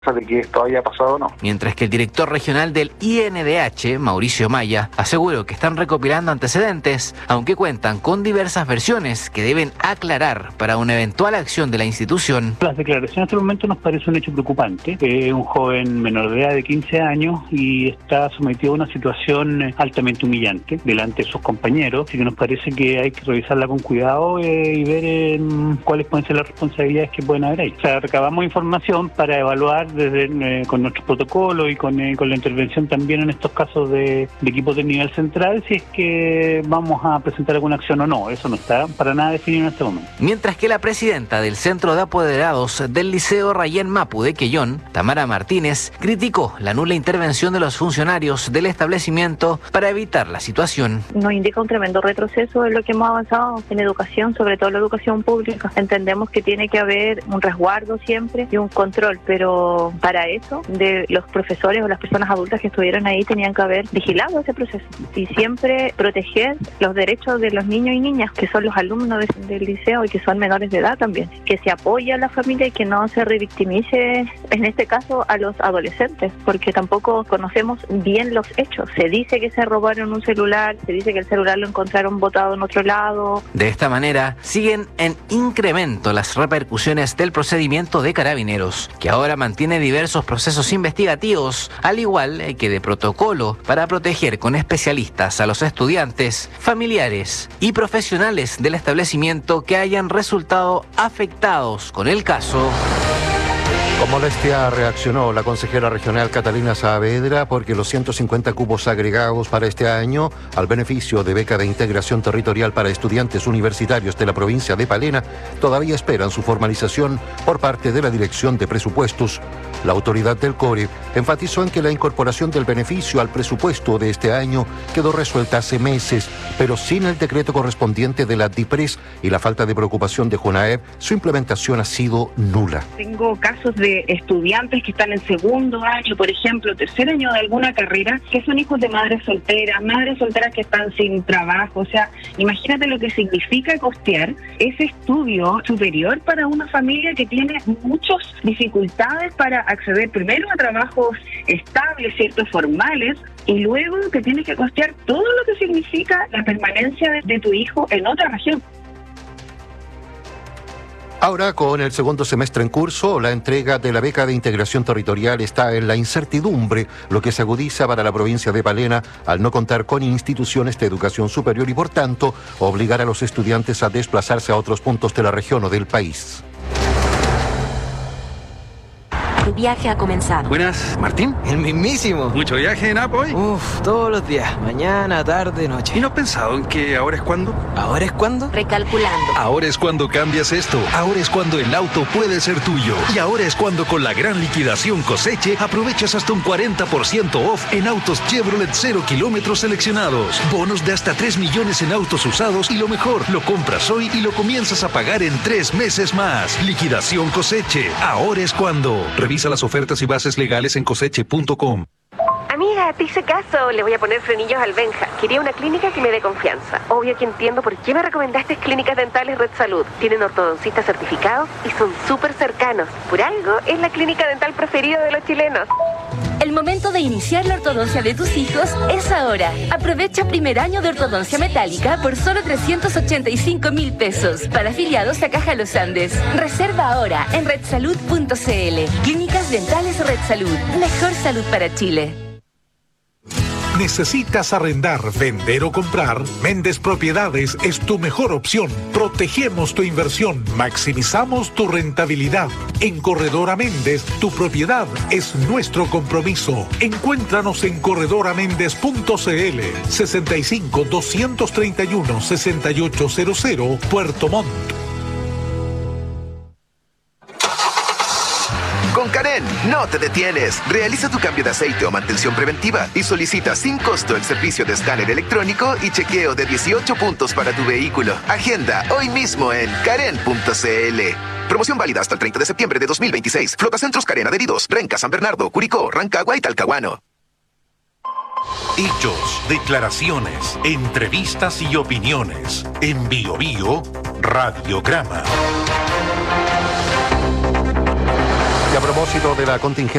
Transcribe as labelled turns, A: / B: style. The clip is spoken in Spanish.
A: de que esto haya pasado o no.
B: Mientras que el director regional del INDH, Mauricio Maya, aseguró que están recopilando antecedentes, aunque cuentan con diversas versiones que deben aclarar para una eventual acción de la institución.
C: Las declaraciones hasta el momento nos parece un hecho preocupante. Un joven menor de edad de 15 años y está sometido a una situación altamente humillante delante de sus compañeros, así que nos parece que hay que revisarla con cuidado y ver cuáles pueden ser las responsabilidades que pueden haber ahí. O sea, recabamos información para evaluar con nuestros protocolos y con la intervención también en estos casos de equipos de nivel central, si es que vamos a presentar alguna acción o no. Eso no está para nada definido en este momento.
B: Mientras que la presidenta del Centro de Apoderados del Liceo Rayén Mapu de Quellón, Tamara Martínez, criticó la nula intervención de los funcionarios del establecimiento para evitar la situación.
D: Nos indica un tremendo retroceso en lo que hemos avanzado en educación, sobre todo la educación pública. Entendemos que tiene que haber un resguardo siempre y un control, pero para eso, de los profesores o las personas adultas que estuvieron ahí tenían que haber vigilado ese proceso y siempre proteger los derechos de los niños y niñas que son los alumnos del liceo y que son menores de edad también, que se apoye a la familia y que no se revictimice en este caso a los adolescentes, porque tampoco conocemos bien los hechos. Se dice que se robaron un celular, se dice que el celular lo encontraron botado en otro lado.
B: De esta manera siguen en incremento las repercusiones del procedimiento de Carabineros, que ahora mantiene diversos procesos investigativos, al igual que de protocolo para proteger con especialistas a los estudiantes, familiares y profesionales del establecimiento que hayan resultado afectados con el caso.
E: Con molestia reaccionó la consejera regional Catalina Saavedra porque los 150 cupos agregados para este año al beneficio de beca de integración territorial para estudiantes universitarios de la provincia de Palena todavía esperan su formalización por parte de la Dirección de Presupuestos. La autoridad del CORE enfatizó en que la incorporación del beneficio al presupuesto de este año quedó resuelta hace meses, pero sin el decreto correspondiente de la DIPRES y la falta de preocupación de JUNAEP, su implementación ha sido nula.
F: Tengo casos de estudiantes que están en segundo año, por ejemplo, tercer año de alguna carrera, que son hijos de madres solteras que están sin trabajo. O sea, imagínate lo que significa costear ese estudio superior para una familia que tiene muchas dificultades para acceder primero a trabajos estables, ciertos formales, y luego que tienes que costear todo lo que significa la permanencia de tu hijo en otra región.
E: Ahora, con el segundo semestre en curso, la entrega de la beca de integración territorial está en la incertidumbre, lo que se agudiza para la provincia de Palena al no contar con instituciones de educación superior y, por tanto, obligar a los estudiantes a desplazarse a otros puntos de la región o del país.
G: Tu viaje ha comenzado.
H: Buenas, ¿Martín?
I: El mismísimo.
H: ¿Mucho viaje en Apo hoy?
I: Todos los días. Mañana, tarde, noche.
H: ¿Y no has pensado en que ahora es cuando?
I: ¿Ahora es cuando?
G: Recalculando.
J: Ahora es cuando cambias esto. Ahora es cuando el auto puede ser tuyo. Y ahora es cuando con la gran liquidación Coseche aprovechas hasta un 40% off en autos Chevrolet 0 kilómetros seleccionados. Bonos de hasta 3 millones en autos usados y lo mejor, lo compras hoy y lo comienzas a pagar en 3 meses más. Liquidación Coseche. Ahora es cuando. Revisa las ofertas y bases legales en coseche.com.
K: Amiga, te hice caso. Le voy a poner frenillos al Benja. Quería una clínica que me dé confianza. Obvio que entiendo por qué me recomendaste Clínicas Dentales Red Salud. Tienen ortodoncistas certificados y son súper cercanos. Por algo, es la clínica dental preferida de los chilenos.
L: El momento de iniciar la ortodoncia de tus hijos es ahora. Aprovecha primer año de ortodoncia metálica por solo 385.000 pesos. Para afiliados a Caja Los Andes. Reserva ahora en redsalud.cl. Clínicas Dentales Red Salud. Mejor salud para Chile.
M: ¿Necesitas arrendar, vender o comprar? Méndez Propiedades es tu mejor opción. Protegemos tu inversión, maximizamos tu rentabilidad. En Corredora Méndez, tu propiedad es nuestro compromiso. Encuéntranos en corredoramendez.cl 65 231 6800 Puerto Montt.
N: Con Karen, no te detienes. Realiza tu cambio de aceite o mantención preventiva y solicita sin costo el servicio de escáner electrónico y chequeo de 18 puntos para tu vehículo. Agenda hoy mismo en karen.cl. Promoción válida hasta el 30 de septiembre de 2026. Flotacentros Karen adheridos. Renca, San Bernardo, Curicó, Rancagua y Talcahuano.
O: Hechos, declaraciones, entrevistas y opiniones. En Bio Bio, Radiograma.
E: propósito de la contingencia